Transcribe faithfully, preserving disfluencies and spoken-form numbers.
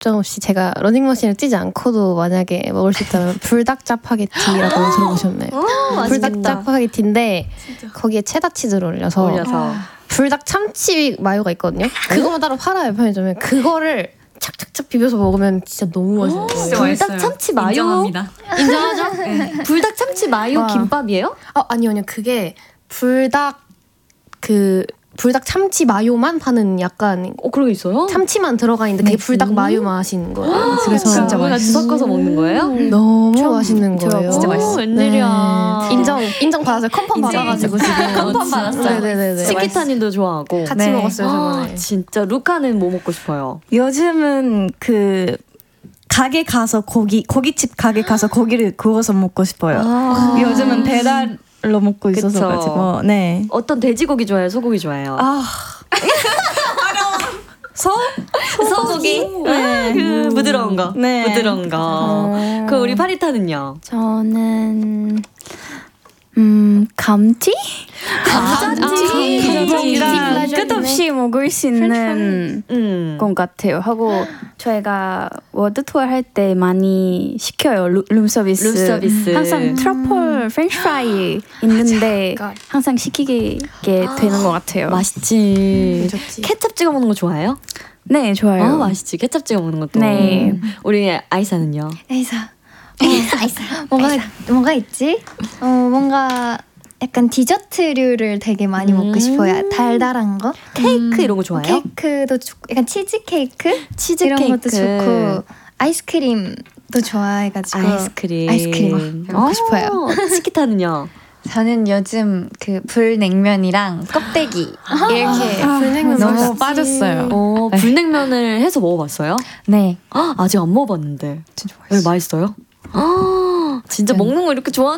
걱정 없이 제가 러닝머신을 뛰지 않고도 만약에 먹을 수 있다면 불닭 짜파게티라고 들어보셨나요? 오, 불닭 짜파게티인데 진짜. 거기에 체다 치즈를 올려서, 올려서. 불닭 참치 마요가 있거든요. 그거만 따로 팔아요, 편의점에. 그거를 착착착 비벼서 먹으면 진짜 너무 맛있는 거예요. 진짜 불닭 맛있어요. 참치 마요? 인정합니다. 인정하죠? 네. 불닭 참치 마요 와. 김밥이에요? 어, 아니요, 아니요. 그게 불닭 그 불닭 참치 마요만 파는 약간 어, 그런 게 있어요? 참치만 들어가 있는데 그게 불닭 마요 맛인 거예요. 그래서 진짜 맛있어. 섞어서 먹는 거예요? 너무 맛있는 거예요. 진짜 맛있어요. 오, 웬일이야. 네. 인정 인정 받았어요. 컨펌 인정, 받아가지고 인정. 지금 컨펌 받았어요? 네네네. 치키타님도 좋아하고. 같이 네. 먹었어요 저번에. 아, 진짜 루카는 뭐 먹고 싶어요? 요즘은 그 가게 가서 고기 고깃집 가게 가서 고기를 구워서 먹고 싶어요. 아. 요즘은 배달로 먹고 그쵸. 있어서 가지고 네. 어떤 돼지고기 좋아해요? 소고기 좋아해요? 아 소? 소고기? 네. 그 부드러운 거. 네. 부드러운 거. 그 우리 파리타는요? 저는 음 감튀? 감자튀. 뭔가 끝없이 먹을 수 있는 음. 것 같아요. 하고 저희가 워드 투어 할 때 많이 시켜요. 루, 룸서비스. 룸서비스. 항상 트러플 프렌치 프라이 있는데 항상 시키게 되는 것 같아요. 맛있지. 좋지. 케첩 찍어 먹는 거 좋아해요? 네, 좋아요. 아, 맛있지. 케첩 찍어 먹는 것도. 네. 우리 아이사는요? 아이사. 뭐가 뭐가 있지? 어 뭔가 약간 디저트류를 되게 많이 먹고 음. 싶어요. 달달한 거. 케이크 이런 거 좋아해요? 케이크도 좋고 약간 치즈 케이크 치즈 이런 케이크. 것도 좋고 아이스크림도 좋아해가지고 아이스크림. 아이스크림 먹고 싶어요. 치키타는요? 저는 요즘 그 불냉면이랑 껍데기 이렇게 불냉면 너무 맛있지. 빠졌어요. 어, 불냉면을 해서 먹어봤어요? 네. 아, 아직 안 먹어봤는데. 진짜 왜 맛있어요? 아, 진짜 먹는 거 이렇게 좋아하는